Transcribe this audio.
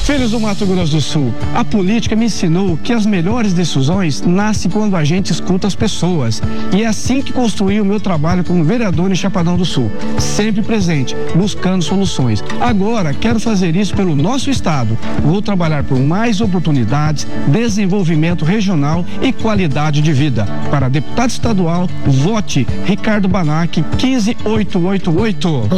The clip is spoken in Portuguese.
Filhos do Mato Grosso do Sul, a política me ensinou que as melhores decisões nascem quando a gente escuta as pessoas. E é assim que construí o meu trabalho como vereador em Chapadão do Sul. Sempre presente, buscando soluções. Agora, quero fazer isso pelo nosso estado. Vou trabalhar por mais oportunidades, desenvolvimento regional e qualidade de vida. Para deputado estadual, vote Ricardo Banac 15888.